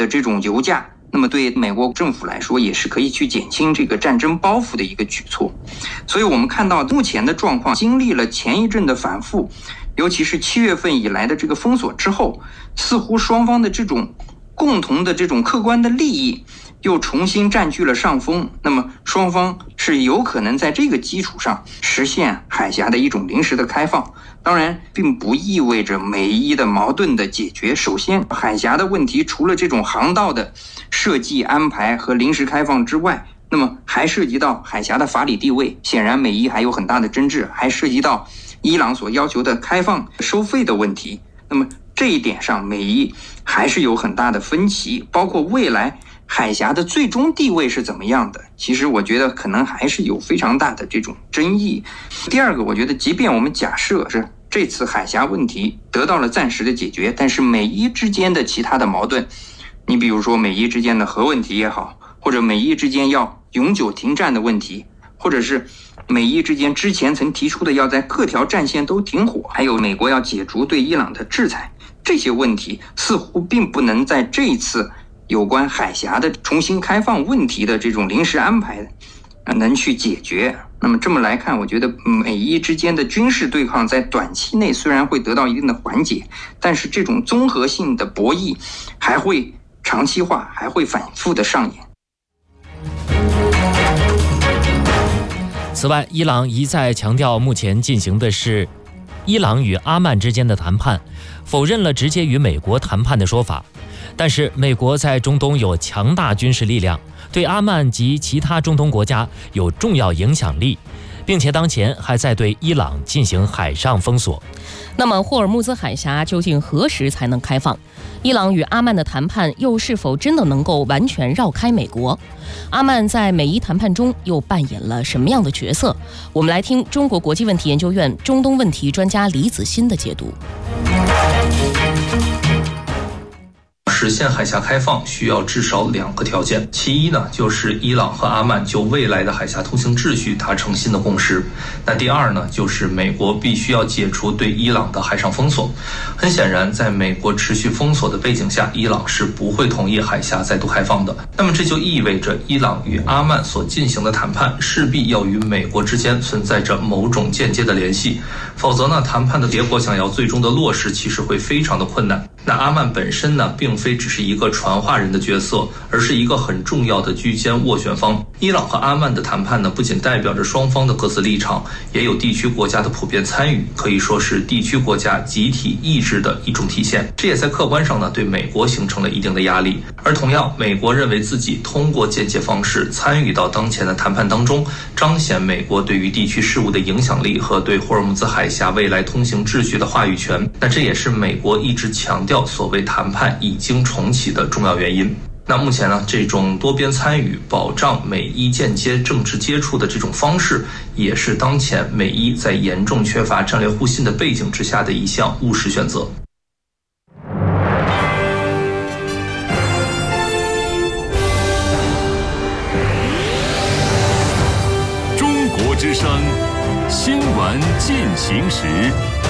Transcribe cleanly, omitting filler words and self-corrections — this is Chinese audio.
的这种油价，那么对美国政府来说也是可以去减轻这个战争包袱的一个举措。所以我们看到目前的状况经历了前一阵的反复，尤其是7月份以来的这个封锁之后，似乎双方的这种共同的这种客观的利益又重新占据了上风，那么双方是有可能在这个基础上实现海峡的一种临时的开放。当然并不意味着美伊的矛盾的解决。首先海峡的问题除了这种航道的设计安排和临时开放之外，那么还涉及到海峡的法理地位，显然美伊还有很大的争执，还涉及到伊朗所要求的开放收费的问题。那么这一点上美伊还是有很大的分歧，包括未来海峡的最终地位是怎么样的，其实我觉得可能还是有非常大的这种争议。第二个，我觉得即便我们假设是这次海峡问题得到了暂时的解决，但是美伊之间的其他的矛盾，你比如说美伊之间的核问题也好，或者美伊之间要永久停战的问题，或者是美伊之间之前曾提出的要在各条战线都停火，还有美国要解除对伊朗的制裁，这些问题似乎并不能在这一次有关海峡的重新开放问题的这种临时安排能去解决。那么这么来看，我觉得美伊之间的军事对抗在短期内虽然会得到一定的缓解，但是这种综合性的博弈还会长期化，还会反复的上演。 此外，伊朗一再强调目前进行的是伊朗与阿曼之间的谈判，否认了直接与美国谈判的说法。但是美国在中东有强大军事力量，对阿曼及其他中东国家有重要影响力，并且当前还在对伊朗进行海上封锁。 那么霍尔木兹海峡究竟何时才能开放？伊朗与阿曼的谈判又是否真的能够完全绕开美国？阿曼在美伊谈判中又扮演了什么样的角色？我们来听中国国际问题研究院中东问题专家李子欣的解读。 实现海峡开放需要至少2个条件，其一呢，就是伊朗和阿曼就未来的海峡通行秩序达成新的共识。那第二呢，就是美国必须要解除对伊朗的海上封锁。很显然，在美国持续封锁的背景下，伊朗是不会同意海峡再度开放的。那么这就意味着伊朗与阿曼所进行的谈判势必要与美国之间存在着某种间接的联系，否则呢，谈判的结果想要最终的落实，其实会非常的困难。那阿曼本身呢，并非只是一个传话人的角色，而是一个很重要的居间斡旋方。伊朗和阿曼的谈判呢，不仅代表着双方的各自立场，也有地区国家的普遍参与，可以说是地区国家集体意志的一种体现。这也在客观上呢，对美国形成了一定的压力。而同样，美国认为自己通过间接方式参与到当前的谈判当中，彰显美国对于地区事务的影响力和对霍尔木兹海峡未来通行秩序的话语权。那这也是美国一直强调所谓谈判已经重启的重要原因。那目前呢，这种多边参与、保障美伊间接政治接触的这种方式，也是当前美伊在严重缺乏战略互信的背景之下的一项务实选择。 中国之声，新闻进行时。